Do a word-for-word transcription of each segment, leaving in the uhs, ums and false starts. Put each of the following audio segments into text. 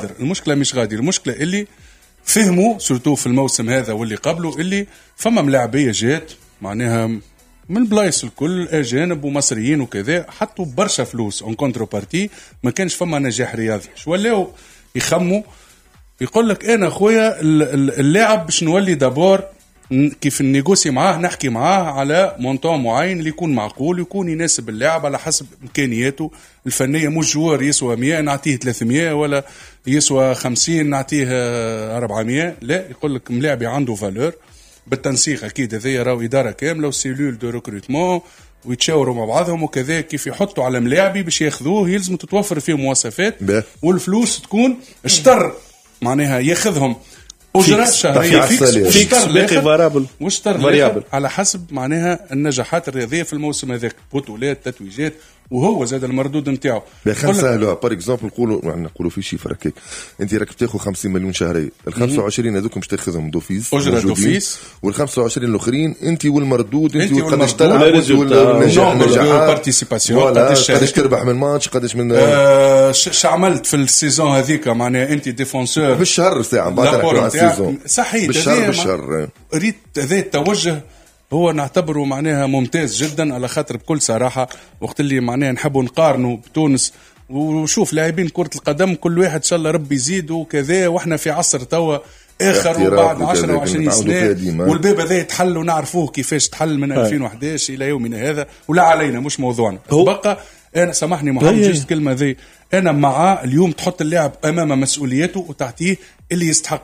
غادر، المشكله مش غادر، المشكله اللي فهموا سورتو في الموسم هذا واللي قبله اللي فما ملاعبيه جات معناها من بلايص الكل اجانب ومصريين وكذا حطوا برشا فلوس اون كونترو بارتي ما كانش فما نجاح رياضي. شو ولاو يخموا يقول لك انا خويا اللاعب باش نولي دابور كيف النيغوسي معاه نحكي معاه على مونطون معين اللي يكون معقول يكون يناسب اللاعب على حسب امكانياته الفنيه. مش جوار يسوى مية نعطيه ثلاثمية ولا يسوى خمسين نعطيه أربعمية، لا يقول لك ملاعبي عنده فالور بالتنسيق اكيد. هذه راهو اداره كامله وسيلول دو ريكروتمون ويتشاوروا مع بعضهم وكذا كيف يحطوا على ملاعبي باش ياخذوه يلزم تتوفر فيه مواصفات والفلوس تكون اشتر معناها ياخذهم أجرة شهرية فيكس فيكس باقي فارابل واشتر على حسب معناها النجاحات الرياضية في الموسم هذاك بطولات تتويجات وهو زاد المردود نتاعو. خمسة لو بار اكزامبل نقولوا يعني نقولوا في شيفر هكاك انت راك بتاخذ خمسين مليون شهرية، ال خمسة وعشرين هذوك باش تاخذهم دوفيس أجرة دوفيس وال خمسة وعشرين الاخرين انت والمردود انت وقداش تلعب والنجاح والبارتيسيباسيون قداش تربح من ماتش قداش من ش عملت في السيزون هذيك معناها انت ديفونسور بالشهر ساعة بعد السيزون صحيح بالشهر بالشهر ريت هذا التوجه هو نعتبره معناها ممتاز جدا على خاطر بكل صراحة وقت اللي معناها نحبوا نقارنوا بتونس وشوف لاعبين كرة القدم كل واحد إن شاء الله ربي يزيد وكذا وإحنا في عصر توا آخر وبعد عشرة وعشرين سنة والباب هذا يتحل ونعرفوه كيفاش تحل من ألفين وإحدى عشر إلى يومنا هذا ولا علينا مش موضوعنا. بقى أنا سامحني محمد جيست كلمة ذي أنا مع اليوم تحط اللاعب أمام مسؤوليته وتعطيه اللي يستحق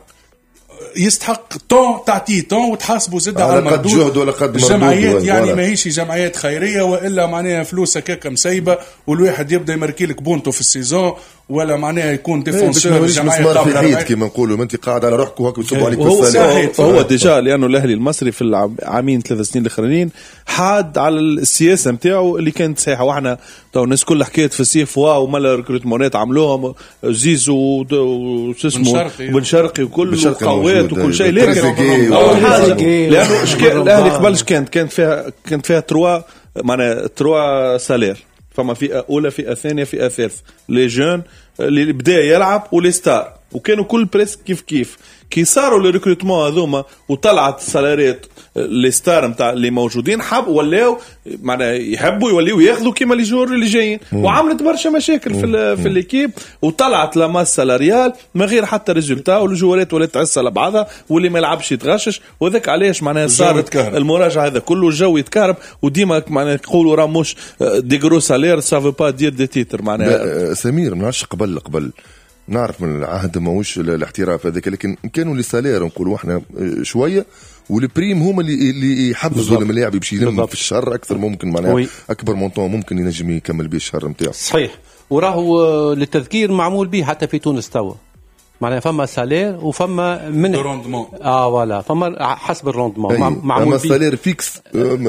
يستحق طون تعطيه طون وتحاسبه زد على المردود. الجمعيات يعني ما هيش جمعيات خيريه والا معناها فلوس هكاك مسيبه والواحد يبدا يمركي لك بونتو في السيزون ولا معناها يكون ديفونسور جمعيه قابله كما نقولوا ما انت قاعد على روحك وهاك يصب عليك بالسلام. هو ديجا لانه الاهلي المصري في العامين ثلاث سنين الاخرين حاد على السياسه نتاعو اللي كانت صحيحه واحنا تو الناس كل حكايه في السيف واو ومال ريكروتمونات عملوهم زيزو واسمه بن شرقي وكل قوات وكل شيء لكن اول حاجه لانه الاهلي قبلش كانت كانت فيها كانت فيها تروا معناها تروا سالير فما فئه اولى فئه ثانيه فئه ثالثه لي جون اللي بدا يلعب ولي ستار وكانوا كل بريس كيف كيف كي صاروا لي ريكروتمون هذوما وطلعت السالاريات لي ستار نتاع اللي موجودين حب ولاو معناها يحبوا يوليوا ياخذوا كيما لي جور اللي جايين وعملت برشا مشاكل في في ليكيب وطلعت لا ماس سالاريال ما غير حتى ريزولتا والجوارات ولا تعس على بعضها واللي ما يلعبش يتغشش وذاك علاش معناها صارت المراجعه هذا كله الجو يتكهرب وديما معناها يقولوا راه مش دي غرو سالير سافو با دير دي تيتر معناها سمير ما نعرفش قبل قبل نعرف من العهد ماهوش الاحتراف هذاك لكن كانوا لي سالير نقولوا احنا شويه والبريم هما اللي اللي يحفزوا اللاعب باش يلم في الشهر اكثر ممكن معناها اكبر مونطون ممكن ينجم يكمل به الشهر نتاعو. صحيح وراهو للتذكير معمول به حتى في تونس توا معناها فما سالير وفما من الروندمون اه ولا فما حسب الروندمون معمول به سالير فيكس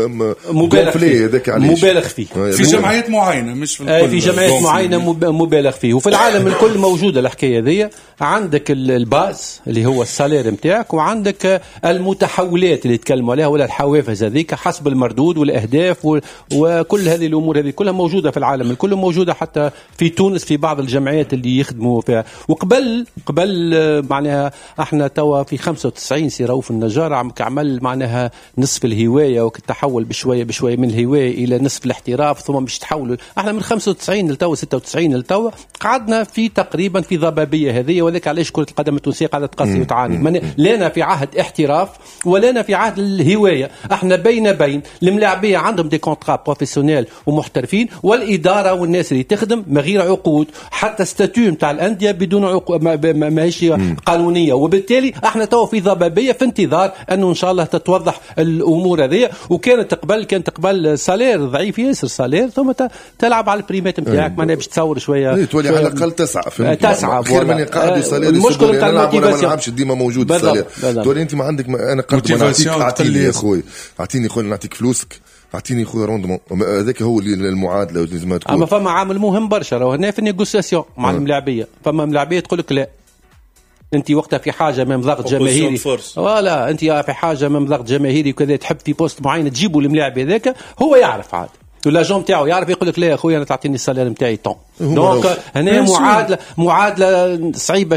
مبالغ فيه هذاك علاش مبالغ فيه في جمعيات معينه مش في الكل في جمعيات معينه مبالغ فيه وفي العالم الكل موجوده الحكايه ذي. عندك الباس اللي هو السالير نتاعك وعندك المتحولات اللي يتكلموا عليها ولا الحوافز هذيك حسب المردود والاهداف وكل هذه الامور هذه كلها موجوده في العالم الكل موجوده حتى في تونس في بعض الجمعيات اللي يخدموا فيها. وقبل قبل معناها احنا توا في خمسة وتسعين سي رؤوف النجار عم كعمل معناها نصف الهوايه وتحول بشويه بشويه من الهوايه الى نصف الاحتراف ثم باش تحولوا احنا من خمسة وتسعين لتوا ستة وتسعين لتوا قعدنا في تقريبا في ضبابيه هذه وذلك علاش كره القدم التونسيه قاعده تقصي وتعاني لنا في عهد احتراف ولنا في عهد الهوايه. احنا بين بين الملاعبيه عندهم دي كونترا بروفيسيونيل ومحترفين والاداره والناس اللي تخدم من غير عقود حتى ستاتيو نتاع الانديه بدون عقود ماهيش قانونيه وبالتالي احنا تو في ضبابيه في انتظار انه ان شاء الله تتوضح الامور هذه. وكانت قبل كانت قبل سالير ضعيف ياسر سالير ثم تلعب على البريمات نتاعك ما باش تصور شويه تولي على الاقل تسعه في تسعه خير من يقعدوا سالير المشكله نتاع الموتيفاسيون ما نلعبش ديما موجود سالير تولي انت ما عندك ما انا قلت ما نعطيك اعطيني يا خويا اعطيني خويا نعطيك فلوسك اعطيني خويا روندمون هذاك هو اللي المعادله لازم تكون. اما فما عامل مهم برشا راهو هنا في النيغوسياسيون مع الملاعبيه فما ملاعبيه تقول لك لا انت وقتها في حاجه من ضغط جماهيري ولا انت في حاجه من ضغط جماهيري وكذا تحب في بوست معين تجيبوا الملاعب هذاك هو يعرف عاد ولا جون تاعو يعرف يقول لك لا يا خويا انا تعطيني السالير نتاعي طون دونك هنا معادله معادله صعيبه